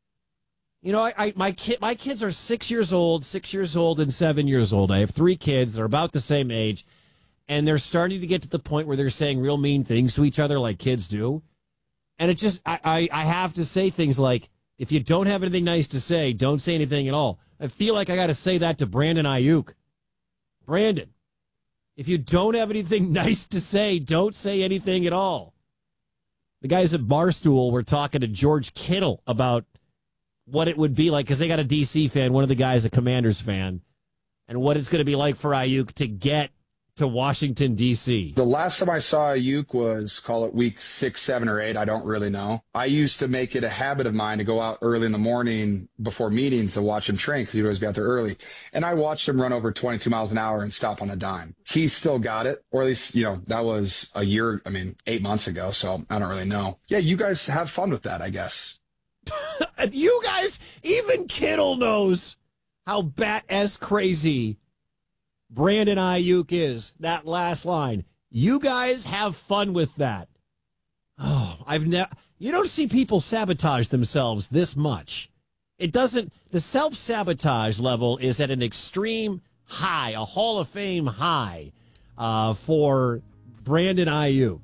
You know, my kids are 6 years old, and 7 years old. I have 3 kids. They're about the same age. And they're starting to get to the point where they're saying real mean things to each other like kids do. And it just, I have to say things like, if you don't have anything nice to say, don't say anything at all. I feel like I got to say that to Brandon Ayuk. Brandon, if you don't have anything nice to say, don't say anything at all. The guys at Barstool were talking to George Kittle about what it would be like, because they got a D.C. fan, one of the guys a Commanders fan, and what it's going to be like for Ayuk to get to Washington, D.C. The last time I saw Ayuk was, call it week 6, 7, or 8. I don't really know. I used to make it a habit of mine to go out early in the morning before meetings to watch him train because he'd always be out there early. And I watched him run over 22 miles an hour and stop on a dime. He still got it, or at least, that was 8 months ago, so I don't really know. Yeah, you guys have fun with that, I guess. You guys, even Kittle knows how bat-ass crazy Brandon Ayuk is. That last line. You guys have fun with that. Oh, you don't see people sabotage themselves this much. The self-sabotage level is at an extreme high, a Hall of Fame high for Brandon Ayuk.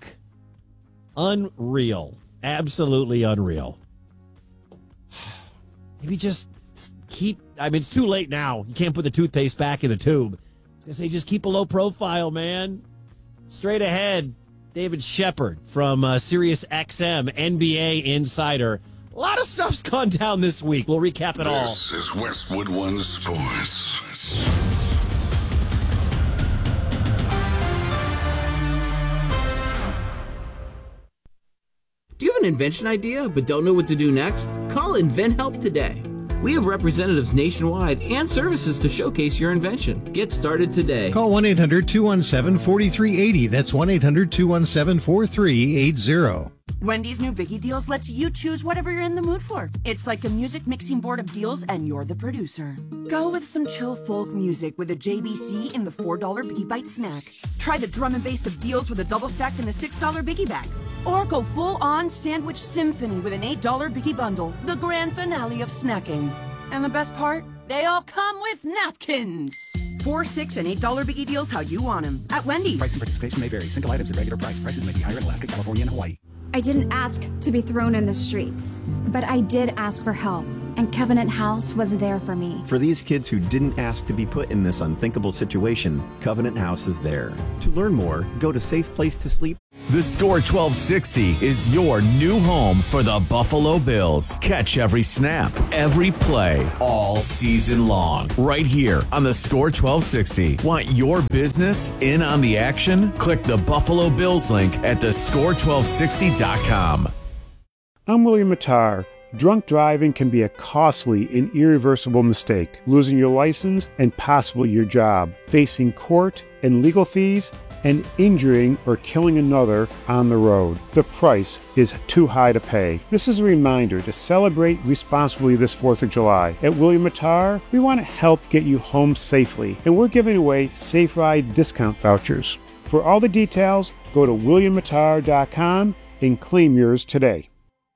Unreal. Absolutely unreal. Maybe just it's too late now. You can't put the toothpaste back in the tube. I was going to say, just keep a low profile, man. Straight ahead, David Shepard from Sirius XM, NBA Insider. A lot of stuff's gone down this week. We'll recap it all. This is Westwood One Sports. Do you have an invention idea but don't know what to do next? Call InventHelp today. We have representatives nationwide and services to showcase your invention. Get started today. Call 1-800-217-4380. That's 1-800-217-4380. Wendy's new Biggie Deals lets you choose whatever you're in the mood for. It's like a music mixing board of deals, and you're the producer. Go with some chill folk music with a JBC in the $4 Biggie Bite snack. Try the drum and bass of deals with a double stack in the $6 Biggie Bag. Or go full-on sandwich symphony with an $8 Biggie Bundle, the grand finale of snacking. And the best part? They all come with napkins. 4, 6, and $8 biggie deals how you want them at Wendy's. Price and participation may vary. Single items at regular price. Prices may be higher in Alaska, California, and Hawaii. I didn't ask to be thrown in the streets, but I did ask for help, and Covenant House was there for me. For these kids who didn't ask to be put in this unthinkable situation, Covenant House is there. To learn more, go to Safe Place to Sleep. The Score 1260 is your new home for the Buffalo Bills. Catch every snap, every play, all season long. Right here on the Score 1260. Want your business in on the action? Click the Buffalo Bills link at thescore1260.com. I'm William Mattar. Drunk driving can be a costly and irreversible mistake, losing your license and possibly your job, facing court and legal fees, and injuring or killing another on the road. The price is too high to pay. This is a reminder to celebrate responsibly this 4th of July. At William Mattar, we want to help get you home safely, and we're giving away Safe Ride discount vouchers. For all the details, go to williammattar.com and claim yours today.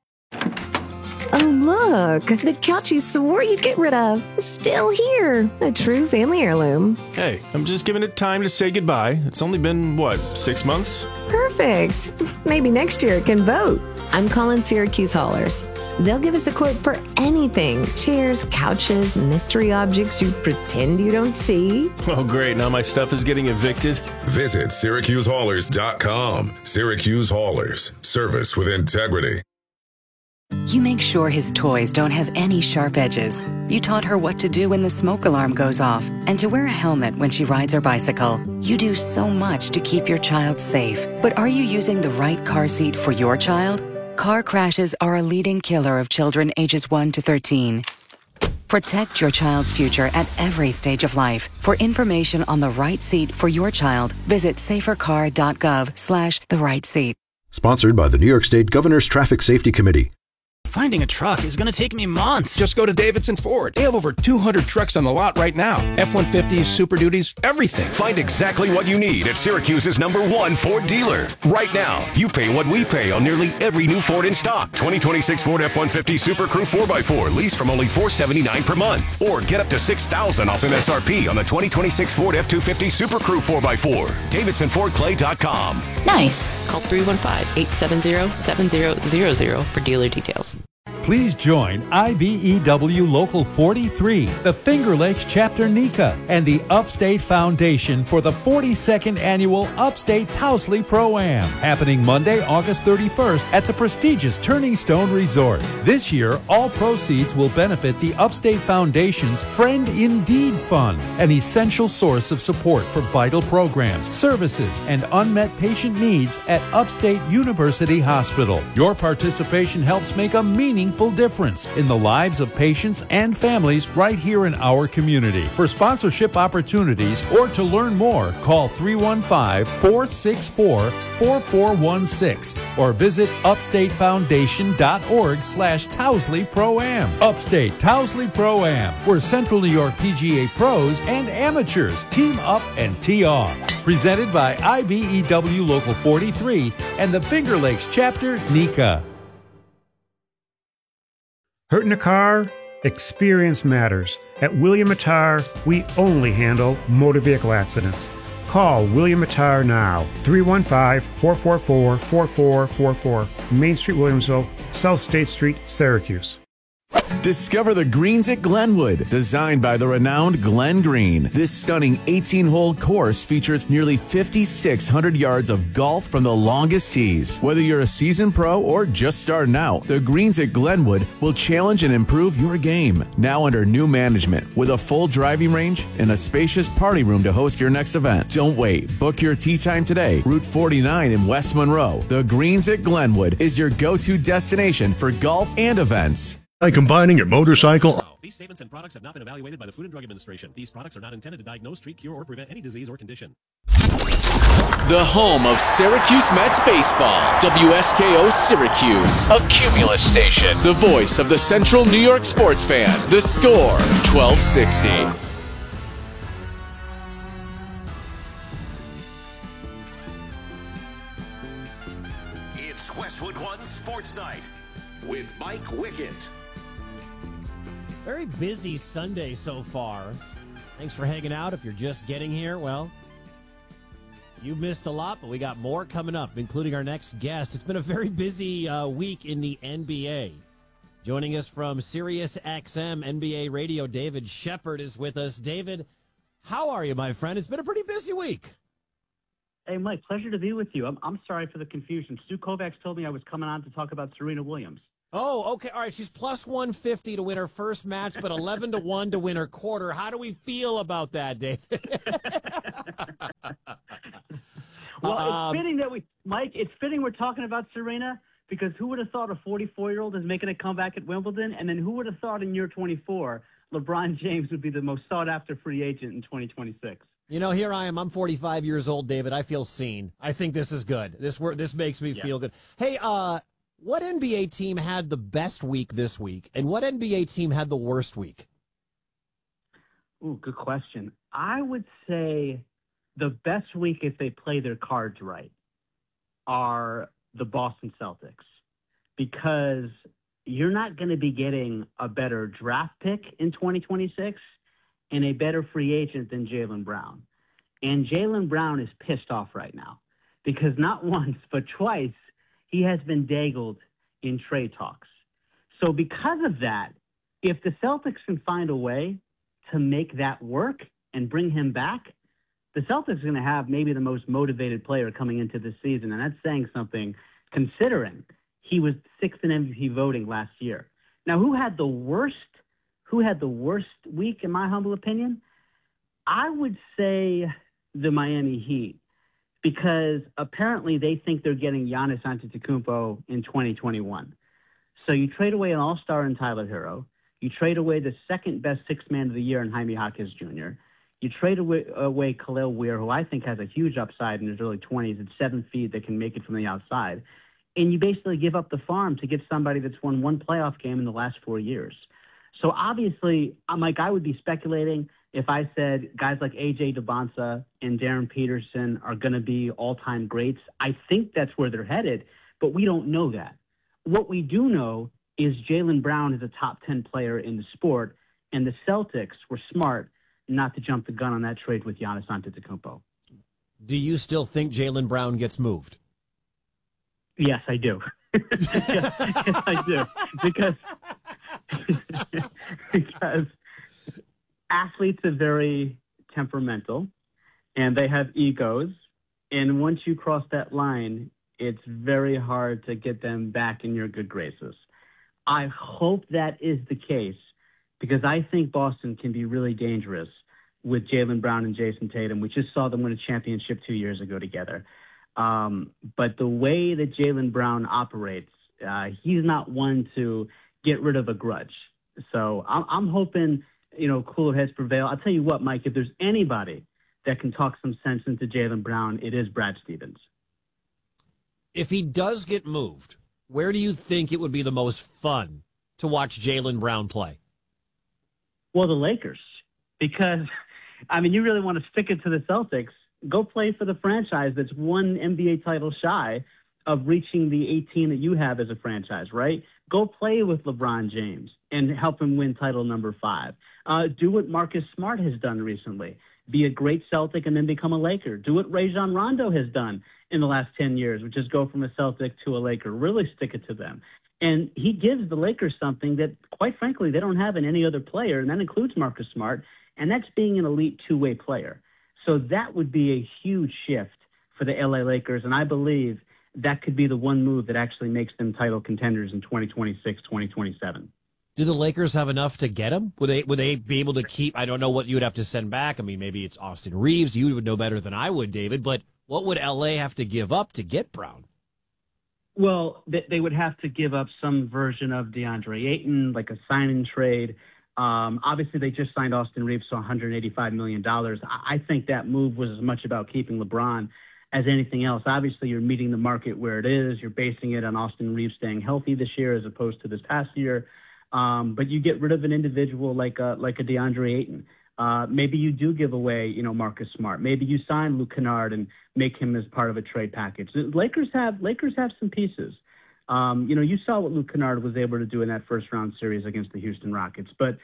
Oh, look, the couch you swore you'd get rid of is still here. A true family heirloom. Hey, I'm just giving it time to say goodbye. It's only been, 6 months? Perfect. Maybe next year it can vote. I'm calling Syracuse Haulers. They'll give us a quote for anything. Chairs, couches, mystery objects you pretend you don't see. Oh, great. Now my stuff is getting evicted. Visit SyracuseHaulers.com. Syracuse Haulers. Service with integrity. You make sure his toys don't have any sharp edges. You taught her what to do when the smoke alarm goes off and to wear a helmet when she rides her bicycle. You do so much to keep your child safe. But are you using the right car seat for your child? Car crashes are a leading killer of children ages 1 to 13. Protect your child's future at every stage of life. For information on the right seat for your child, visit safercar.gov/the-right-seat. Sponsored by the New York State Governor's Traffic Safety Committee. Finding a truck is going to take me months. Just go to Davidson Ford. They have over 200 trucks on the lot right now. F-150s, Super Duties, everything. Find exactly what you need at Syracuse's #1 Ford dealer. Right now, you pay what we pay on nearly every new Ford in stock. 2026 Ford F-150 Super Crew 4x4 lease from only $479 per month. Or get up to $6,000 off MSRP on the 2026 Ford F-250 Super Crew 4x4. DavidsonFordClay.com. Nice. Call 315-870-7000 for dealer details. Please join IBEW Local 43, the Finger Lakes Chapter NECA, and the Upstate Foundation for the 42nd Annual Upstate Tousley Pro-Am, happening Monday, August 31st at the prestigious Turning Stone Resort. This year, all proceeds will benefit the Upstate Foundation's Friend Indeed Fund, an essential source of support for vital programs, services, and unmet patient needs at Upstate University Hospital. Your participation helps make a meaningful difference in the lives of patients and families right here in our community. For sponsorship opportunities or to learn more, call 315-464-4416 or visit upstatefoundation.org/Tousley Pro-Am. Upstate Tousley Pro-Am, where Central New York PGA pros and amateurs team up and tee off. Presented by IBEW Local 43 and the Finger Lakes Chapter NECA. Hurt in a car? Experience matters. At William Mattar, we only handle motor vehicle accidents. Call William Mattar now. 315-444-4444. Main Street, Williamsville, South State Street, Syracuse. Discover the greens at Glenwood, designed by the renowned Glenn Green. This stunning 18-hole course features nearly 5,600 yards of golf from the longest tees. Whether you're a seasoned pro or just starting out, the greens at Glenwood will challenge and improve your game. Now under new management, with a full driving range and a spacious party room to host your next event. Don't wait. Book your tee time today. Route 49 in West Monroe. The greens at Glenwood is your go-to destination for golf and events. By combining your motorcycle. These statements and products have not been evaluated by the Food and Drug Administration. These products are not intended to diagnose, treat, cure, or prevent any disease or condition. The home of Syracuse Mets baseball. WSKO Syracuse. A Cumulus station. The voice of the Central New York sports fan. The Score 1260. It's Westwood One Sports Night with Mike Wickett. Very busy Sunday so far. Thanks for hanging out. If you're just getting here, well, you missed a lot, but we got more coming up, including our next guest. It's been a very busy week in the NBA. Joining us from Sirius XM NBA Radio, David Shepard is with us. David, how are you, my friend? It's been a pretty busy week. Hey, Mike, pleasure to be with you. I'm sorry for the confusion. Stu Kovacs told me I was coming on to talk about Serena Williams. Oh, okay. All right. She's plus 150 to win her first match, but 11 to 1 to win her quarter. How do we feel about that, David? Well, it's fitting that it's fitting we're talking about Serena, because who would have thought a 44-year-old is making a comeback at Wimbledon? And then who would have thought in year 24, LeBron James would be the most sought-after free agent in 2026? You know, here I am. I'm 45 years old, David. I feel seen. I think this is good. This makes me feel good. Hey, what NBA team had the best week this week, and what NBA team had the worst week? Ooh, good question. I would say the best week, if they play their cards right, are the Boston Celtics, because you're not going to be getting a better draft pick in 2026 and a better free agent than Jaylen Brown. And Jaylen Brown is pissed off right now because not once but twice he has been dangled in trade talks. So because of that, if the Celtics can find a way to make that work and bring him back, the Celtics are going to have maybe the most motivated player coming into this season. And that's saying something, considering he was sixth in MVP voting last year. Now, who had the worst week, in my humble opinion? I would say the Miami Heat, because apparently they think they're getting Giannis Antetokounmpo in 2021. So you trade away an all-star in Tyler Hero. You trade away the second best sixth man of the year in Jaime Jaquez Jr. You trade away Khalil Weir, who I think has a huge upside in his early 20s at 7 feet that can make it from the outside. And you basically give up the farm to get somebody that's won one playoff game in the last 4 years. So obviously, Mike, I would be speculating if I said guys like A.J. Debonsa and Darren Peterson are going to be all-time greats. I think that's where they're headed, but we don't know that. What we do know is Jaylen Brown is a top 10 player in the sport, and the Celtics were smart not to jump the gun on that trade with Giannis Antetokounmpo. Do you still think Jaylen Brown gets moved? Yes, I do. yes, I do. Because athletes are very temperamental and they have egos. And once you cross that line, it's very hard to get them back in your good graces. I hope that is the case, because I think Boston can be really dangerous with Jaylen Brown and Jason Tatum. We just saw them win a championship 2 years ago together. But the way that Jaylen Brown operates, he's not one to get rid of a grudge. So I'm hoping, cooler heads prevail. I'll tell you what, Mike, if there's anybody that can talk some sense into Jaylen Brown, it is Brad Stevens. If he does get moved, where do you think it would be the most fun to watch Jaylen Brown play? Well, the Lakers, because, you really want to stick it to the Celtics. Go play for the franchise that's one NBA title shy of reaching the 18 that you have as a franchise, right? Go play with LeBron James and help him win title number 5. Do what Marcus Smart has done recently. Be a great Celtic and then become a Laker. Do what Rajon Rondo has done in the last 10 years, which is go from a Celtic to a Laker. Really stick it to them. And he gives the Lakers something that, quite frankly, they don't have in any other player, and that includes Marcus Smart, and that's being an elite two-way player. So that would be a huge shift for the LA Lakers, and I believe that could be the one move that actually makes them title contenders in 2026, 2027. Do the Lakers have enough to get him? Would they be able to keep? I don't know what you would have to send back. Maybe it's Austin Reeves. You would know better than I would, David. But what would LA have to give up to get Brown? Well, they would have to give up some version of DeAndre Ayton, like a sign-in trade. Obviously, they just signed Austin Reeves to $185 million. I think that move was as much about keeping LeBron as anything else. Obviously, you're meeting the market where it is. You're basing it on Austin Reeves staying healthy this year as opposed to this past year. But you get rid of an individual like a DeAndre Ayton. Maybe you do give away, Marcus Smart. Maybe you sign Luke Kennard and make him as part of a trade package. Lakers have some pieces. You saw what Luke Kennard was able to do in that first round series against the Houston Rockets. But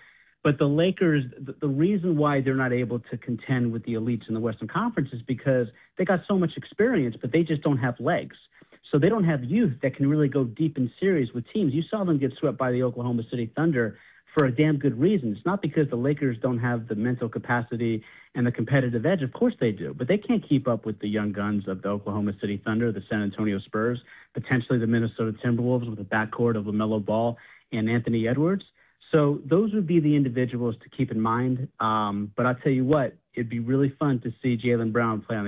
But the Lakers, the reason why they're not able to contend with the elites in the Western Conference is because they got so much experience, but they just don't have legs. So they don't have youth that can really go deep in series with teams. You saw them get swept by the Oklahoma City Thunder for a damn good reason. It's not because the Lakers don't have the mental capacity and the competitive edge. Of course they do, but they can't keep up with the young guns of the Oklahoma City Thunder, the San Antonio Spurs, potentially the Minnesota Timberwolves with a backcourt of LaMelo Ball and Anthony Edwards. So those would be the individuals to keep in mind. But I'll tell you what, it'd be really fun to see Jaylen Brown play on